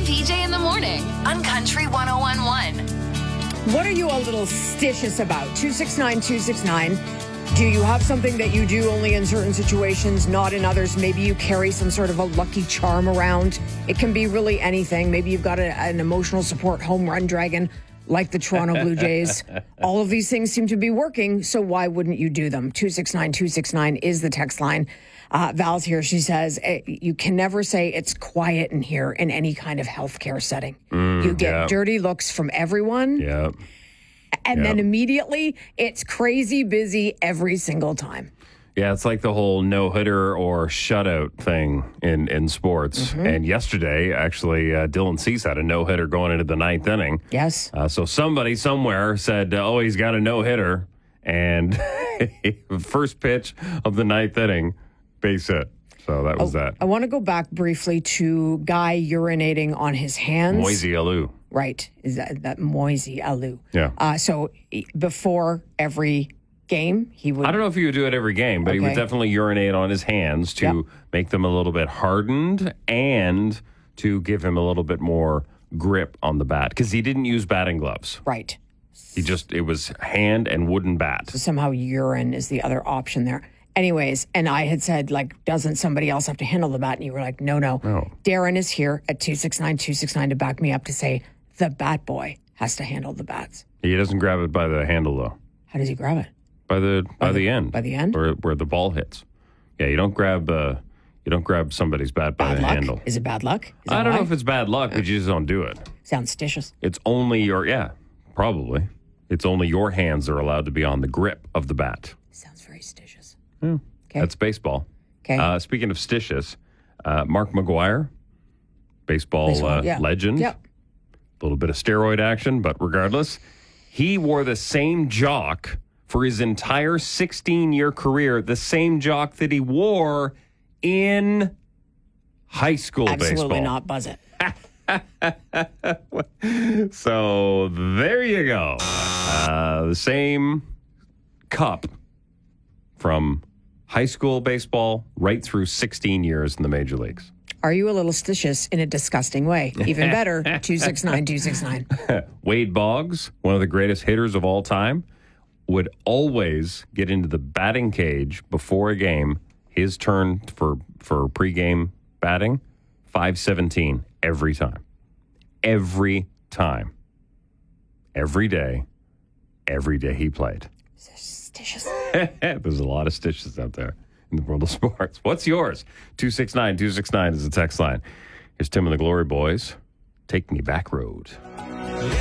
PJ in the morning on Country 101.1. What are you a little stitious about? 269-269. Do you have something that you do only in certain situations, not in others? Maybe you carry some sort of a lucky charm around. It can be really anything. Maybe you've got an emotional support home run dragon like the Toronto Blue Jays. All of these things seem to be working, so why wouldn't you do them? 269-269 is the text line. Val's here. She says, you can never say it's quiet in here in any kind of healthcare setting. You get dirty looks from everyone. Yeah. And then immediately it's crazy busy every single time. Yeah, it's like the whole no-hitter or shutout thing in sports. Mm-hmm. And yesterday, actually, Dylan Cease had a no-hitter going into the ninth inning. Yes. So somebody somewhere said, he's got a no-hitter. And first pitch of the ninth inning, base hit. So that was that. I want to go back briefly to Guy urinating on his hands. Moise Alou. Right. Is that Moise Alou? Yeah. So before every game, he would... I don't know if he would do it every game, but he would definitely urinate on his hands to make them a little bit hardened and to give him a little bit more grip on the bat because he didn't use batting gloves. Right. It was hand and wooden bat. So somehow urine is the other option there. Anyways, and I had said, doesn't somebody else have to handle the bat? And you were like, no. Darren is here at 269-269 to back me up to say the bat boy has to handle the bats. He doesn't grab it by the handle, though. How does he grab it? By the end. By the end? Where the ball hits. Yeah, you don't grab somebody's bat by the handle. Is it bad luck? I don't know if it's bad luck, but you just don't do it. Sounds stitious. It's only probably. It's only your hands that are allowed to be on the grip of the bat. Sounds very stitious. Yeah. Okay. That's baseball. Okay. Speaking of stitious, Mark McGwire, baseball legend. Yep. A little bit of steroid action, but regardless, he wore the same jock for his entire 16-year career, the same jock that he wore in high school baseball. Absolutely not. Buzz it. So there you go. The same cup from high school baseball right through 16 years in the major leagues. Are you a little stitious in a disgusting way? Even better, 269-269. Wade Boggs, one of the greatest hitters of all time, would always get into the batting cage before a game. His turn for pregame batting, 5:17 every time. Every time. Every day he played. Stitious. There's a lot of stitches out there in the world of sports. What's yours? 269-269 is the text line. Here's Tim and the Glory Boys. Take Me Back Road.